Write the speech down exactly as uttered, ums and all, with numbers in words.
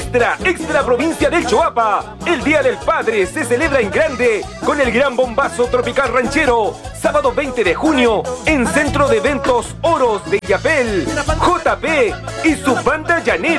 Extra, extra provincia del Choapa. El Día del Padre se celebra en grande con el gran bombazo tropical ranchero. Sábado veinte de junio en Centro de Eventos Oros de Yapel. J P y su banda llanera.